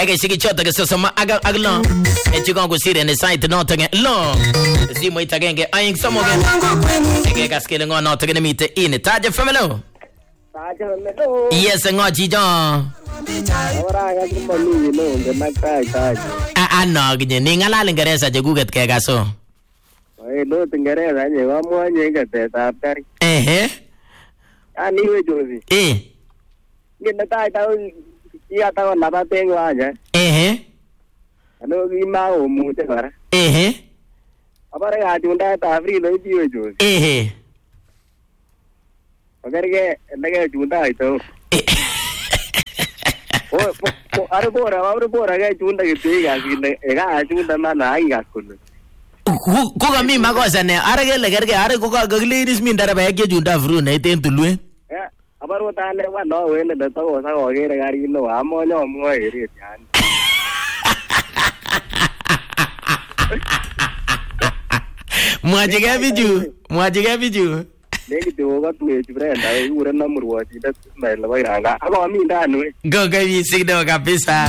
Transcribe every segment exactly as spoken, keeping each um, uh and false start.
Daga shiki choto ke sosoma aga aglo. Echiko kusire ne site noto ke lo. Simo itagenge aing somoge. Ege kaskele ngo noto ke mite ine taje famelo. Taje famelo. Yes ngo jijo. Ora ya kumba ni no nge makai taje. Ah ah no gije ni ngala Ingereza je guget ke gaso. Eh no Ingereza je wa mo nye ke te tap kari. Eh eh. Ani we jozi. Eh. Ni na tai tao ya tao na ba tengo aja. Eh eh. Ano gi ma o mu te kara. Eh eh. Abare ga junda ta free no di we jozi. Eh eh. Agar ke lage junda ito. O o are bora are bora ga junda ke te ga gi ne ga junda ma na ai ga kun. Kuka mi makosa ne arage legerge are kuka gagliris min dara ba ke junda fru ne ten tulwe. Eh abaro ta le wa no we ne to sa o ge ga ri no amo nyo mo e ri yan. Mwajiga biju, mwajiga biju. Legi to ga tu e brenda e ura na murwa ti da mai la vai ranga. Aba mi da no. Go ga vi sigdo kabisa.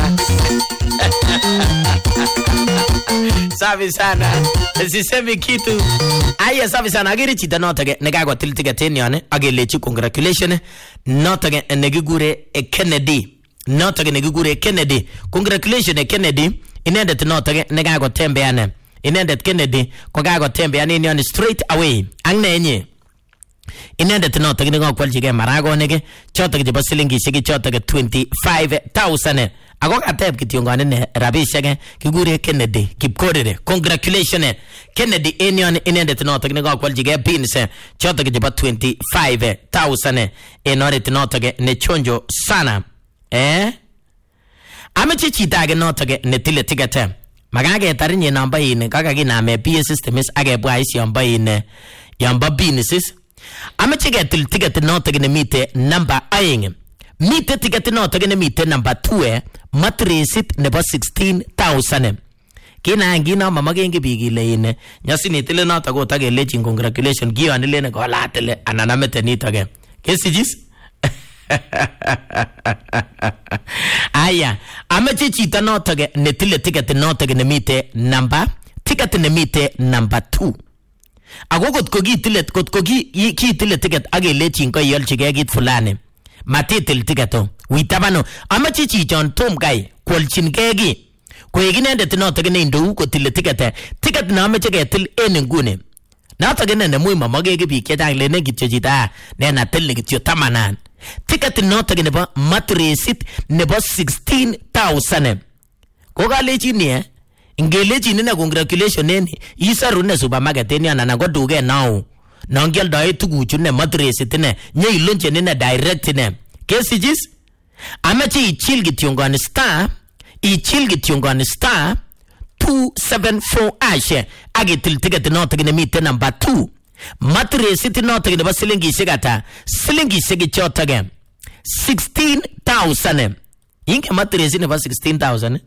Safi sana. Sisemi kitu. Aya safi sana agiri chita notage negago tiltiga tenione agelechi congratulations notage negigure e Kennedy notage negigure e Kennedy congratulations e Kennedy inendet notage negago tembeane inendet Kennedy ko gago tembeane ni on straight away angnenye inendet notage nego kwaljige marago nege chotage jebo silingi shigi chotage twenty-five thousand ago atep kityongane ne rabishage kigure Kennedy kipkodere congratulations Kennedy Enion inendet noto ne go kwaljige pins choto ke jeba twenty-five thousand enore noto ke ne chonjo sana eh amechi chita noto ke ne tile tigate magage tarinye namba ine kaka gina me P S system is age bwa isi yamba ine yamba businesses amechi ke tile tigate noto ke ne mite number aing mite tigate noto ke ne mite number two matrisit nebo sixteen thousand kina ngina mama gengi bigile ine nyasini tele nata go tage lechi congratulations giyo anile ne go latele ananamete ni tage kesijis aya amechi chita notage ne tile ticket notage ne mite number ticket ne mite number two agogot ko gi tile kot ko gi ki tile ticket age lechi ko yolchige git fulani matitil ticketo witabano amechi chichon tom kai kolchin gegi ko yegine de noto gene ndo ko tile ticket ticket na me chege til en ngune na to gene ne muy mama gege bi ke dang le ne gityo jita ne na til gityo tamanan ticket noto gene ba matrisit ne ba sixteen thousand ko ga lechi ne ngele chi ne na congratulation ne isaru ne supermarket ne na na go duge now na ngel da etugu chu ne matrisit ne nye ilonche ne na direct ne kesijis amechi chil gityo ngon star I chilgi tiongani star two seven four ashe agi til ticket noto gine mite number two matre city noto gine basilingi sigata silingi sigi chotage sixteen thousand inge matre city ba sixteen thousand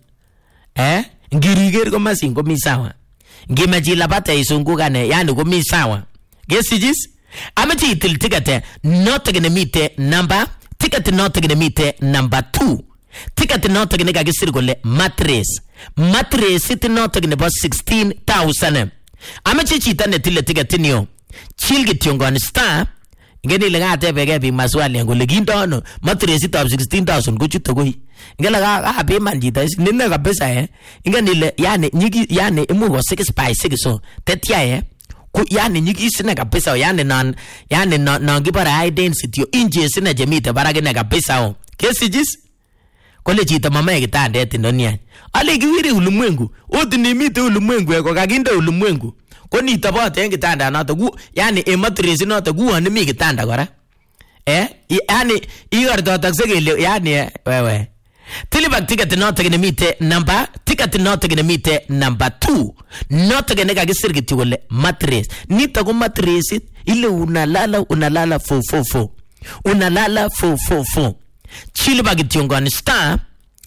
eh ngiriger ko masingo misawa ngimeji labata isungu gane yani ko misawa gesijis ameti til ticket noto gine mite number ticket noto gine mite number two ticket noto gine ga gisirgole mattress mattress it noto gine ba sixteen thousand amechi chita ne tile ticket niyo chilgi tiongoni star ngeni le ngate bege bi maswali ngole gindono mattress it of sixteen thousand kuchuto goi ngela ga ga be manjita ninne ga pesa eh ngeni le yani nyigi yani imugo six by six so tetia eh ku yani nyigi sina ga pesa yani non yani non non gibara high density inje sina jemita barage na ga pesa o kesijis kole chita mama ekitande tindonia ale giwiri ulimwengu odini mite ulimwengu eko kaginda ulimwengu koni tabote ekitanda nato gu yani e matresi nato gu ani mi kitanda kora eh yani igorto taksegele yani wewe tilibak ticket nato gene mite number ticket nato gene mite number two nato gene kagisirgiti wole matres nita gu matresi ile unalala unalala fo fo fo unalala fo fo fo chilibak tiongani star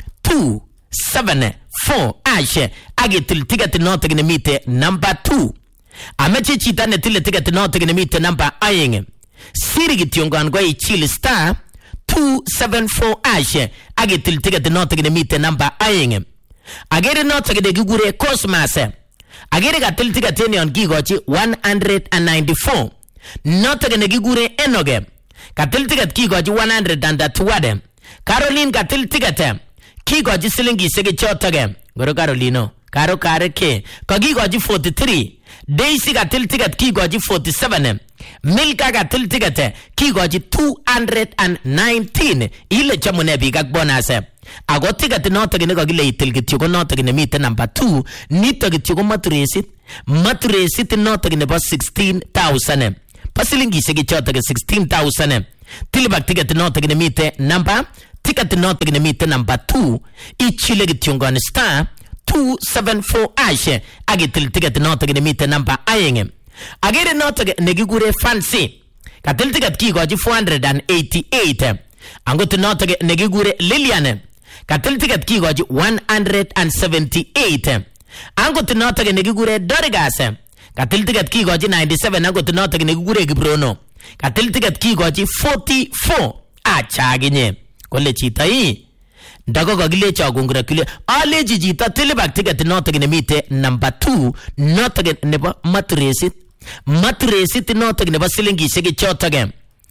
two seven four ashe agitil ticket noto gene mite number two amechi chita ne tile ticket noto gene mite number ayenge siri gitiongan go ichil star two seven four ash agitil ticket notok nemite number aeng. Agere notok de kigure Cosmas. Agere katil ticket yon kikochi one hundred ninety-four. Notok ne kigure Enoge. Katil ticket kikochi one hundred twelve. Caroline katil ticket kikochi silingi sege chotoge. Goro Carolino. Karo kare ke. Kikochi forty-three. Daisy katil ticket kikochi forty-seven. Milka katil ticket kikochi two hundred nineteen. Ile chamune bigak bonus. Ago ticket notok ne kagile itil kityo ko notok ne mite number two. Nito kityo ko maturesit. Maturesit notok ne ba sixteen thousand. Pasilingi sege chotoge sixteen thousand. Tilbak ticket notok ne mite number. Ticket notok ne mite number two. Ichile kityo ngone star two seven four ash agitil ticket notok ne mite number aeng. Agere notok ne gigure Fancy. Katil ticket kikochi four hundred eighty-eight. Angot notok ne gigure Lilian. Katil ticket kikochi one hundred seventy-eight. Angot notok ne gigure Dorgas. Katil ticket kikochi ninety-seven. Angot notok ne gigure Gibrono. Katil ticket kikochi forty-four. Achaginye. Kole chita hii. Ndago kagile cha congratulate. Ale jijita tilibak ticket notok ne mite number two. Notok ne ba matresit. Matresit notok ne ba silingi sege chotoge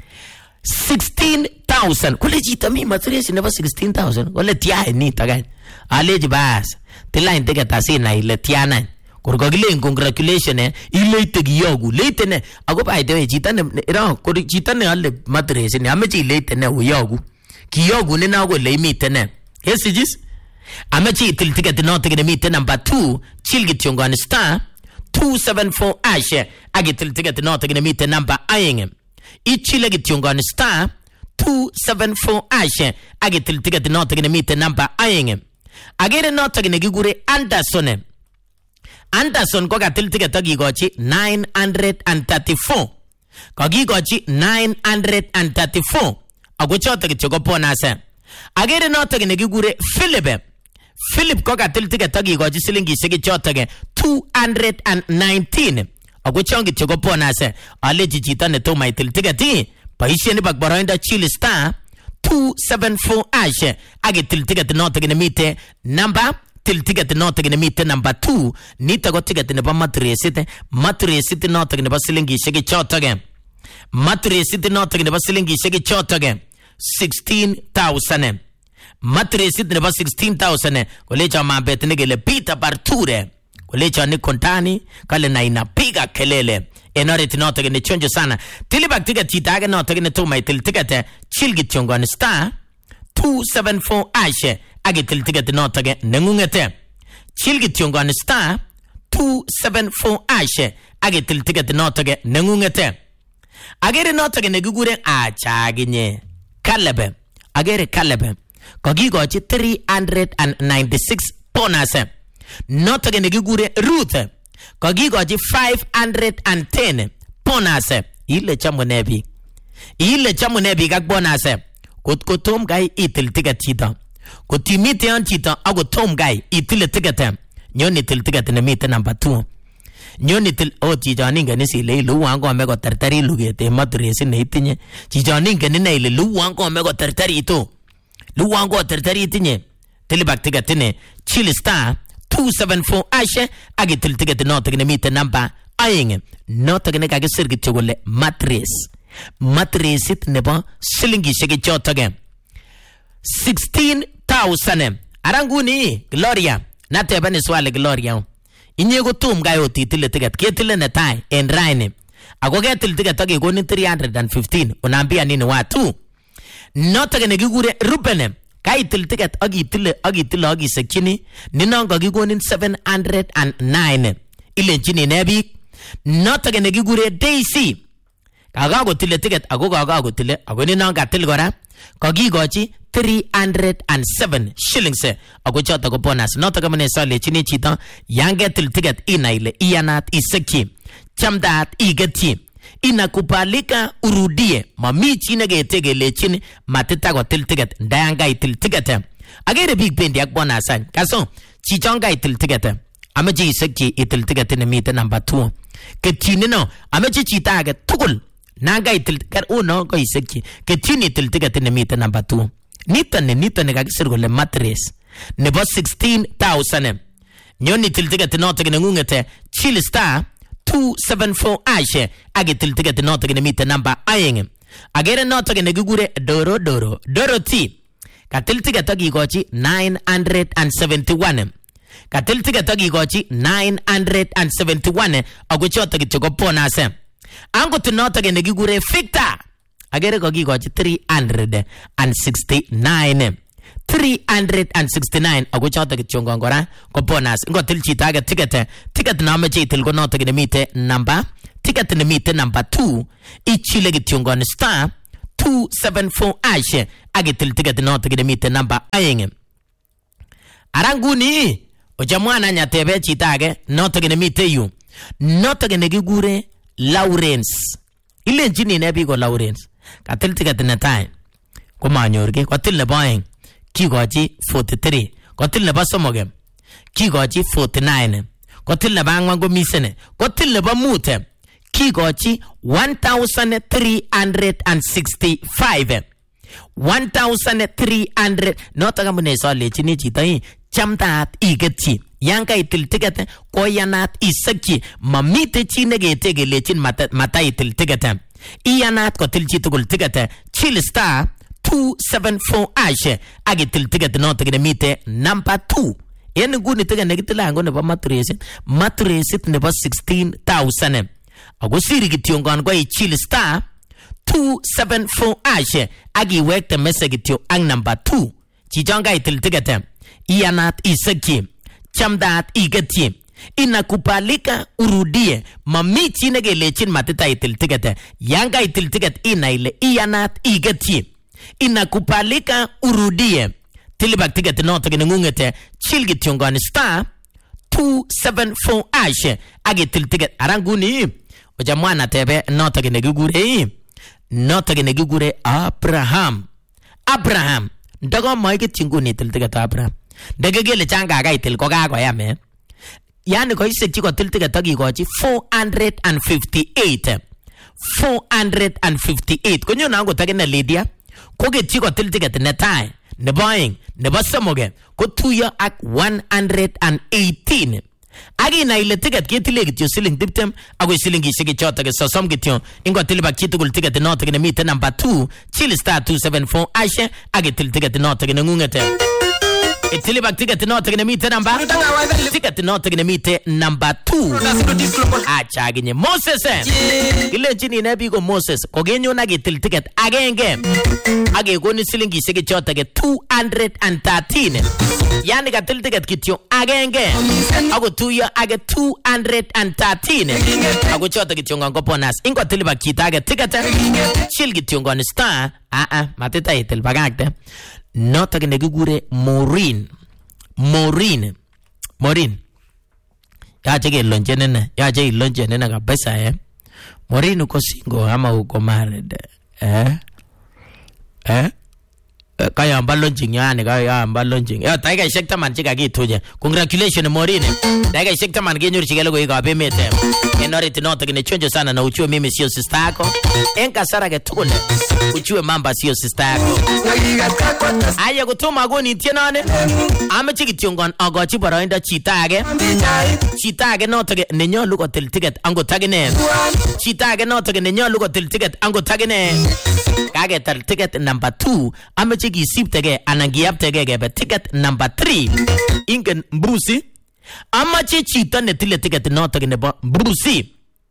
sixteen thousand. Kole jita mi matresit ne ba sixteen thousand. Kole tia ni tagan. Ale jibas. Tilain ticket asina ile tia na. Kurkagile congratulation eh. Ile tegi yogu. Leite ne. Ago pa ite jita ne. Ira kuri jita ne ale matresit ne. Amechi leite ne u yogu. Ki yogu ne na go le mite ne. Yes, it is. Amachi till ticket notok ne mite number two. Chilgit yung on star two seven four ash. Agi till ticket notok ne mite number aeng. Ichilegit yung on star two seven four ash. Agi till ticket notok ne mite number aeng. Agere notok ne gigure Anderson. Anderson ko gatil ticket agi gochi nine hundred thirty-four. Kagi gochi nine hundred thirty-four. Ago chotok choko ponase. Agere notok ne gigure Philip. Philip ko katil ticket agi gochi silingi sege chotoge two hundred nineteen. Ago chongi choko ponase. Ale jijita ne to my til ticket. Paisye ni bagbarainda Chili star two seven four ash. Agi til ticket notok ne mite number. Til ticket notok ne mite number two. Nita go ticket ne ba matresit. Matresit notok ne ba silingi sege chotoge. Matresit notok ne ba silingi sege chotoge sixteen thousand. Matresit ne ba sixteen thousand. Kolecha mabet ne gele Peter Barture. Kolecha ni kontani kale na inapiga kelele. Enore tinotok ne chonjo sana. Tilibak ticket titaga notok ne to my til ticket chilgit chongo ne star two seven four ash. Agi til ticket notok ne ngungete. Chilgit chongo ne star two seven four ash. Agi til ticket notok ne ngungete. Agere notok ne gugure achaginye. Caleb. Agere Caleb. Kagi gochi three hundred ninety-six bonus. Notok ne gigure Ruth. Kagi gochi five hundred ten bonus. Ile chamu nebi. Ile chamu nebi kak bonus. Kot ko tom gai itil ticket chita. Kot timite an chita ago tom gai itil ticket. Nyoni til ticket ne mite number two. Nyoni til o chijani ngani si le lu wango amego tartari lugete matresi ne itinye. Chijani ngani ne le lu wango amego tartari to. Lu wango tartari itinye. Tilibak ticket ne Chili star two seven four ash. Agi til ticket notok ne mite number aeng. Notok ne kage sirgit chogole matres. Matresit ne ba silingi sege chotoge sixteen thousand. Aranguni Gloria. Nate bani swale Gloria. Inyego tum gayo titile ticket ketile ne tai en raine. Ago getil ticket agi goni three hundred fifteen. Unambia nini watu. Notok ne gigure Ruben. Kai til ticket agi tile agi tile agi sekini. Ninanga gigoni seven hundred nine. Ile chini nebi. Notok ne gigure Daisy. Kagago tile ticket ago kagago tile ago ninanga til gora. Kagi gochi three hundred seven shillings. Ago chota go bonus. Nota kamane sale chini chita. Yange til ticket inaile. Iyanat iseki. Chamdat igeti. Inakupalika urudie. Mami chine ge tege le chini. Matita go til ticket. Dayanga itil ticket. Agere big bendi yak bonus. Kaso. Chichonga itil ticket. Amaji iseki itil ticket ne mite number two. Ketchini no. Amaji chita age tukul. nanga itil kar uno ko isekchi ketchini itil ticket nemite number two niton ni niton ni kakisir kole mattress nebo sixteen thousand nyoni itil ticket noto nengunget chill star two seven four ash ak itil ticket noto nemite number aeng agere noto nekigure doro doro doro t katil ticket akikochi nine hundred seventy-one katil ticket akikochi nine hundred seventy-one ako choto kityo ko bonus angot noto nekigure Victor agere kakikochi three hundred sixty-nine three hundred sixty-nine ako choto kityo ngongora ko bonus ngotil chito age ticket ticket nameche itil ko noto nemite number ticket nemite number two ichile kityo ngon star two seven four ash agitil ticket noto nemite number aeng aranguni ojamwana nyatebe chito age noto nemite yu noto nekigure Lawrence ilenjini ne biko Lawrence katil ticket netai komanyorge kotil nebo aeng kikochi forty-three kotil nebo somok kikochi forty-nine kotil nebo angwan komisene kotil nebo mut kikochi one thousand three hundred sixty-five one thousand three hundred noto kamune solechini chito ii chamtaat iketchi yanka itil ticket koyanat isekchi mamite chi negete gelechin mata itil ticket iyanat kotil chi tugul ticket chill star two seven four ash agitil ticket noto nemite number two en nguni ticket nekitilango nebo mattress mattress nebo sixteen thousand ako siri kityo ngon ko chill star two seven four ash agiwekte message kityo ang number two chichonga itil ticket iyanat isekchi chamdaat iketchi inakubalika urudie mami chi negelechin matita itil ticket yanga itil ticket ina ile iyanat iketchi inakubalika urudie tilibak ticket noto nengunget chill kityo ngon star two seven four ash agitil ticket aranguni ojamwana tebe noto nekigure noto nekigure Abraham Abraham ndago maiketchi nguni itil ticket Abraham ndegegele changa gaitil ko kakoyam eh yani ko isekchi ko til ticket akikochi four hundred fifty-eight four hundred fifty-eight konyo nango tagene Lydia ko ketchi ko til ticket netai nebo aeng nebo somok ko tuyo ak one hundred eighteen agina ile ticket ketile kityo siling tiptem ako silingishek choto ke sosom kityo ingo tilibak chitugul ticket noto nemite number two chill star two seven four ash agitil ticket noto nengunget itilibak ticket noto nemite number ticket noto nemite number two acha ginye Moses ile chini ne biko Moses kogenyo na gitil ticket agenge age goni silingishek choto ke two hundred thirteen yani katil ticket kityo agenge ako tuyo age two hundred thirteen ako choto kityo ngon bonus ingo tilibak chita age ticket chill kityo ngon star a a matita itil bagakte noto nekigure Maureen Maureen Maureen yache kelonjene ne yache ilonjene ne kabisa eh Maureen uko single ama uko married eh eh kaya mbalonjing yani kaya mbalonjing ya taiga shekta man chika kituje congratulations Maureen taiga shekta man genyor chigelo ko ikabe mete enoriti noto kine chonjo sana na uchue mimi sio sister yako enka sara ke tukule uchue mamba sio sister yako aya kutuma goni tienane ame chikitiongon agochi boroindo chita age chita age noto ke nenyolu ko til ticket ango tagine chita age noto ke nenyolu ko til ticket ango tagine kage tal ticket number two ame gisiptege anangiyaptege gebe ticket number three ingen Bruce amache chita netile ticket noto nebo Bruce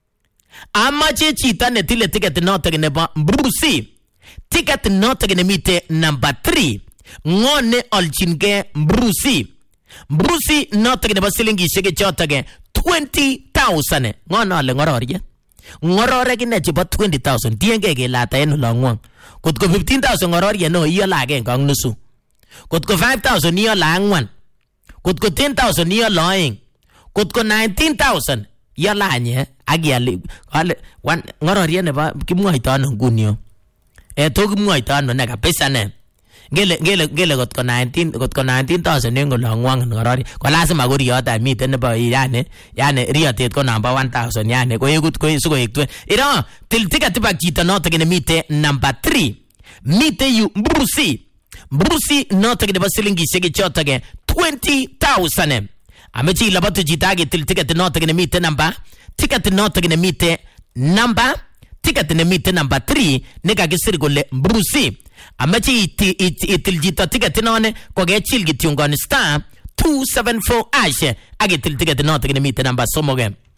amache chita netile ticket noto nebo Bruce ticket noto nemite number three ngone olchinge Bruce Bruce noto nebo silingishek chotoge twenty thousand ngono ale ngororye ngorore kine chebo twenty thousand tienge kelata en longwang kotko fifteen thousand ngororye no iyo la agenge ak nusu kotko five thousand iyo la angwan kotko ten thousand iyo la aeng kotko nineteen thousand iyo la anye agiali ale wan ngororye nebo kimwaito ano ngunio e to kimwaito ano ne kabisa ne ngele ngele ngele got ko nineteen got ko nineteen thousand en kolongwang ngorori ko lazima ko riyot miten nebo yani yani riyotet ko number one thousand yani ko ekut ko sikoek twen ira til ticket ba chito noto ne mite number three mite yu Brusi Brusi noto nebo silingishek choto ke twenty thousand amechi labatu chito age til ticket noto ne mite number ticket noto ne mite number ticket ne mite number three ne kakisir kole Brusi amachi itil jito ticket none ko gechil kityungoni star two seven four ash age til ticket noto ne mite number somoge